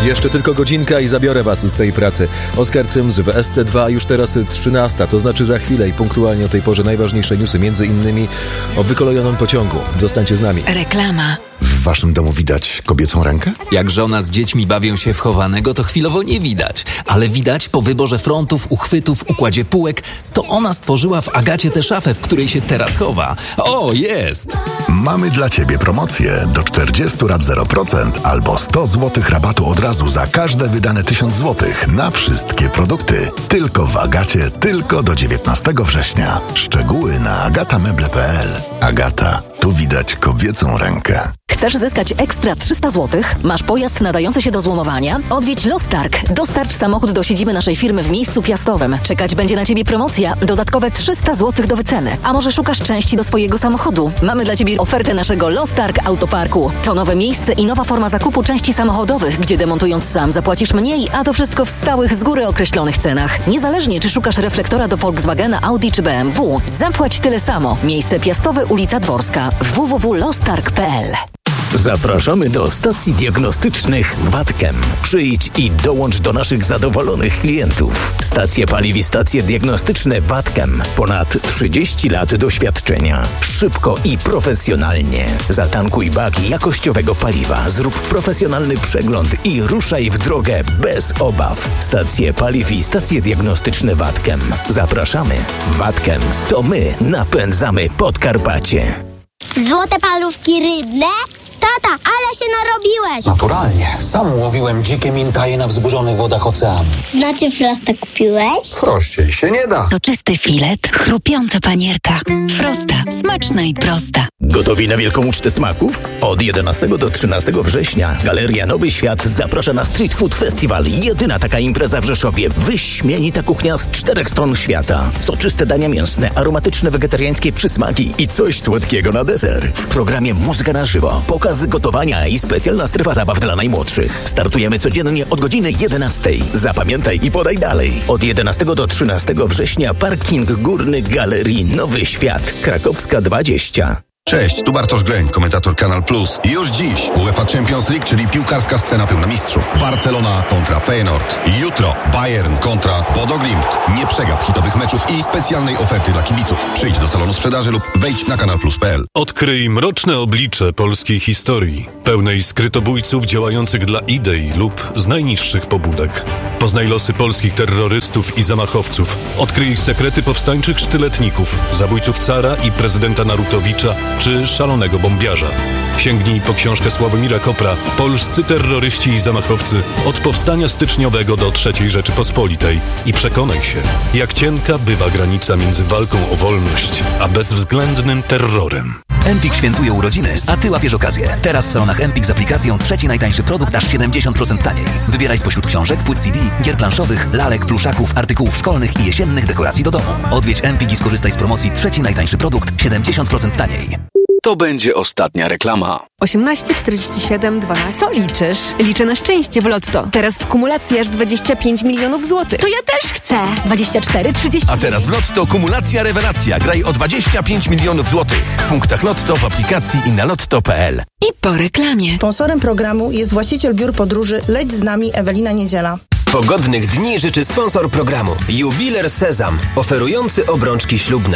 Jeszcze tylko godzinka i zabiorę was z tej pracy. Oskar Cyms w SC2, już teraz 13, to znaczy za chwilę i punktualnie o tej porze najważniejsze newsy, między innymi o wykolejonym pociągu. Zostańcie z nami. Reklama. W waszym domu widać kobiecą rękę? Jak żona z dziećmi bawią się w chowanego, to chwilowo nie widać. Ale widać po wyborze frontów, uchwytów, układzie półek, to ona stworzyła w Agacie tę szafę, w której się teraz chowa. O, jest! Mamy dla ciebie promocję do 40 lat 0% albo 100 zł rabatu od razu za każde wydane 1000 zł na wszystkie produkty. Tylko w Agacie, tylko do 19 września. Szczegóły na agatameble.pl. Agata, tu widać kobiecą rękę. Chcesz zyskać ekstra 300 zł? Masz pojazd nadający się do złomowania? Odwiedź Lostarg. Dostarcz samochód do siedziby naszej firmy w miejscu piastowym. Czekać będzie na Ciebie promocja. Dodatkowe 300 zł do wyceny. A może szukasz części do swojego samochodu? Mamy dla Ciebie ofertę naszego Lostarg Autoparku. To nowe miejsce i nowa forma zakupu części samochodowych, gdzie demontując sam zapłacisz mniej, a to wszystko w stałych, z góry określonych cenach. Niezależnie, czy szukasz reflektora do Volkswagena, Audi czy BMW. Zapłać tyle samo. Miejsce piastowe, ulica Dworska. www.lostarg.pl. Zapraszamy do stacji diagnostycznych Watkem. Przyjdź i dołącz do naszych zadowolonych klientów. Stacje paliw i stacje diagnostyczne Watkem. Ponad 30 lat doświadczenia. Szybko i profesjonalnie. Zatankuj bak jakościowego paliwa, zrób profesjonalny przegląd i ruszaj w drogę bez obaw. Stacje paliw i stacje diagnostyczne Watkem. Zapraszamy. Watkem. To my napędzamy Podkarpacie. Złote paluszki rybne? Tata, ale się narobiłeś! Naturalnie. Sam łowiłem dzikie mintaje na wzburzonych wodach oceanu. Znaczy Frosta kupiłeś? Prościej się nie da. Soczysty filet, chrupiąca panierka. Frosta. Smaczna i prosta. Gotowi na wielką ucztę smaków? Od 11 do 13 września Galeria Nowy Świat zaprasza na Street Food Festival. Jedyna taka impreza w Rzeszowie. Wyśmienita kuchnia z 4 stron świata. Soczyste dania mięsne, aromatyczne wegetariańskie przysmaki i coś słodkiego na deser. W programie muzyka na żywo, pokaz gotowania i specjalna strefa zabaw dla najmłodszych. Startujemy codziennie od godziny 11. Zapamiętaj i podaj dalej. Od 11 do 13 września parking górny Galerii Nowy Świat. Krakowska 20. Cześć, tu Bartosz Gleń, komentator Kanal Plus. Już dziś UEFA Champions League, czyli piłkarska scena pełna mistrzów. Barcelona kontra Feyenoord. Jutro Bayern kontra Bodo Glimt. Nie przegap hitowych meczów i specjalnej oferty dla kibiców. Przyjdź do salonu sprzedaży lub wejdź na kanalplus.pl. Odkryj mroczne oblicze polskiej historii, pełnej skrytobójców działających dla idei lub z najniższych pobudek. Poznaj losy polskich terrorystów i zamachowców. Odkryj ich sekrety powstańczych sztyletników, zabójców cara i prezydenta Narutowicza czy szalonego bombiarza. Sięgnij po książkę Sławomira Kopra Polscy terroryści i zamachowcy od powstania styczniowego do III Rzeczypospolitej i przekonaj się, jak cienka bywa granica między walką o wolność a bezwzględnym terrorem. Empik świętuje urodziny, a Ty łapiesz okazję. Teraz w salonach Empik z aplikacją trzeci najtańszy produkt aż 70% taniej. Wybieraj spośród książek, płyt CD, gier planszowych, lalek, pluszaków, artykułów szkolnych i jesiennych dekoracji do domu. Odwiedź Empik i skorzystaj z promocji trzeci najtańszy produkt 70% taniej. To będzie ostatnia reklama. 18, 47, 12. Co liczysz? Liczę na szczęście w Lotto. Teraz w kumulacji aż 25 milionów złotych. To ja też chcę. 24, 30. A teraz w Lotto kumulacja rewelacja. Graj o 25 milionów złotych. W punktach Lotto, w aplikacji i na lotto.pl. I po reklamie. Sponsorem programu jest właściciel biur podróży Leć z nami Ewelina Niedziela. Pogodnych dni życzy sponsor programu Jubiler Sezam, oferujący obrączki ślubne.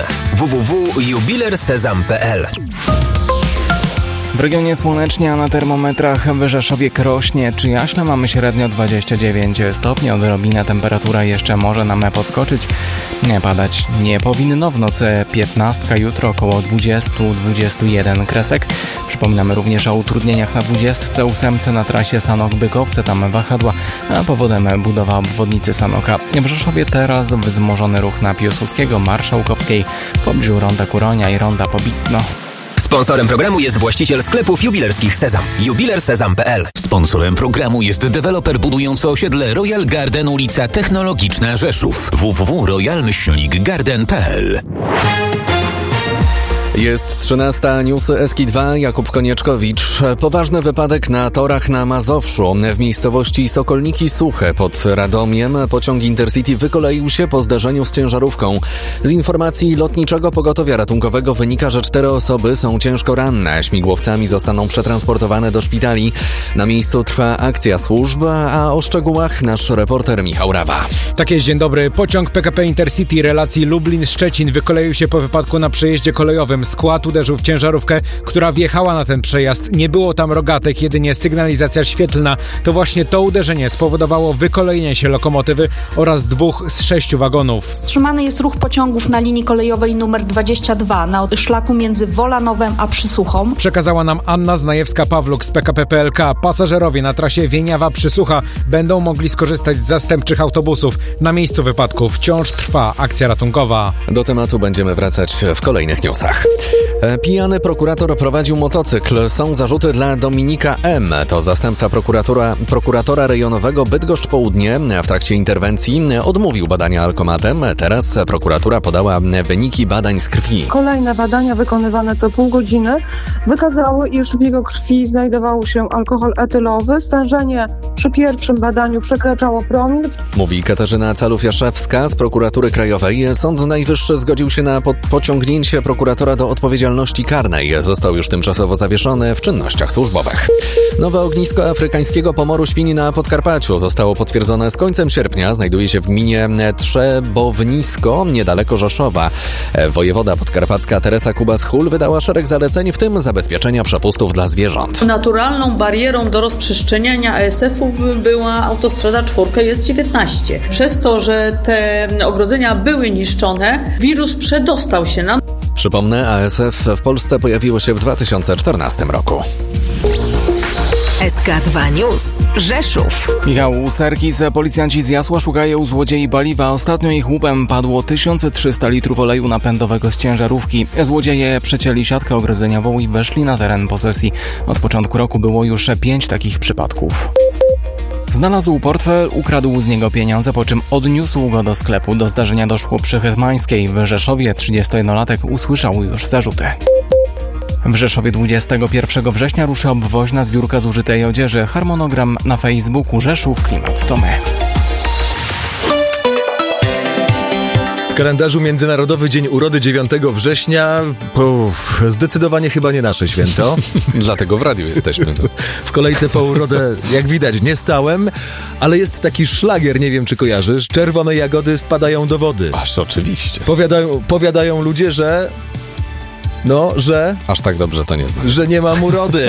www.jubilersezam.pl. W regionie słonecznie, a na termometrach w Rzeszowie rośnie czy Jaśle mamy średnio 29 stopni. Odrobinę temperatura jeszcze może nam podskoczyć. Nie padać nie powinno. W nocy 15, jutro około 20-21 kresek. Przypominamy również o utrudnieniach na 28 na trasie Sanok-Bykowce, tam wahadła, a powodem budowa obwodnicy Sanoka. W Rzeszowie teraz wzmożony ruch na Piłsudskiego, Marszałkowskiej, w pobliżu Ronda Kuronia i Ronda Pobitno. Sponsorem programu jest właściciel sklepów jubilerskich Sezam. Jubilersezam.pl. Sponsorem programu jest deweloper budujący osiedle Royal Garden, ulica Technologiczna, Rzeszów. www.royal-garden.pl. Jest 13, newsy SK2, Jakub Konieczkowicz. Poważny wypadek na torach na Mazowszu. W miejscowości Sokolniki Suche pod Radomiem pociąg Intercity wykoleił się po zdarzeniu z ciężarówką. Z informacji Lotniczego Pogotowia Ratunkowego wynika, że 4 osoby są ciężko ranne. Śmigłowcami zostaną przetransportowane do szpitali. Na miejscu trwa akcja służb, a o szczegółach nasz reporter Michał Rawa. Tak jest, dzień dobry. Pociąg PKP Intercity relacji Lublin-Szczecin wykoleił się po wypadku na przejeździe kolejowym. Skład uderzył w ciężarówkę, która wjechała na ten przejazd. Nie było tam rogatek, jedynie sygnalizacja świetlna. To właśnie to uderzenie spowodowało wykolejenie się lokomotywy oraz 2 z 6 wagonów. Wstrzymany jest ruch pociągów na linii kolejowej nr 22 na szlaku między Wolanowem a Przysuchą. Przekazała nam Anna Znajewska-Pawluk z PKP PLK. Pasażerowie na trasie Wieniawa-Przysłucha będą mogli skorzystać z zastępczych autobusów. Na miejscu wypadku wciąż trwa akcja ratunkowa. Do tematu będziemy wracać w kolejnych newsach. Pijany prokurator prowadził motocykl. Są zarzuty dla Dominika M. To zastępca prokuratora rejonowego Bydgoszcz Południe. W trakcie interwencji odmówił badania alkomatem. Teraz prokuratura podała wyniki badań z krwi. Kolejne badania wykonywane co pół godziny wykazały, iż w jego krwi znajdował się alkohol etylowy. Stężenie przy pierwszym badaniu przekraczało promil. Mówi Katarzyna Calów-Jaszewska z prokuratury krajowej. Sąd Najwyższy zgodził się na pociągnięcie prokuratora do odpowiedzialności karnej. Został już tymczasowo zawieszony w czynnościach służbowych. Nowe ognisko afrykańskiego pomoru świń na Podkarpaciu zostało potwierdzone z końcem sierpnia. Znajduje się w gminie Trzebownisko, niedaleko Rzeszowa. Wojewoda podkarpacka Teresa Kubas-Hul wydała szereg zaleceń, w tym zabezpieczenia przepustów dla zwierząt. Naturalną barierą do rozprzestrzeniania ASF-ów była autostrada 4, jest 19. Przez to, że te ogrodzenia były niszczone, wirus przedostał się nam. Przypomnę, ASF w Polsce pojawiło się w 2014 roku. SK2 News. Rzeszów. Michał Serkis. Policjanci z Jasła szukają złodziei paliwa. Ostatnio ich łupem padło 1300 litrów oleju napędowego z ciężarówki. Złodzieje przecięli siatkę ogrodzeniową i weszli na teren posesji. Od początku roku było już 5 takich przypadków. Znalazł portfel, ukradł z niego pieniądze, po czym odniósł go do sklepu. Do zdarzenia doszło przy Hetmańskiej. W Rzeszowie 31-latek usłyszał już zarzuty. W Rzeszowie 21 września ruszy obwoźna zbiórka zużytej odzieży. Harmonogram na Facebooku Rzeszów Klimat to my. W kalendarzu Międzynarodowy Dzień Urody 9 września. Zdecydowanie chyba nie nasze święto. Dlatego w radiu jesteśmy. W kolejce po urodę, jak widać, nie stałem, ale jest taki szlagier, nie wiem czy kojarzysz. Czerwone jagody spadają do wody. Aż oczywiście. Powiadają ludzie, że... że... Aż tak dobrze to nie znam. Że nie mam urody.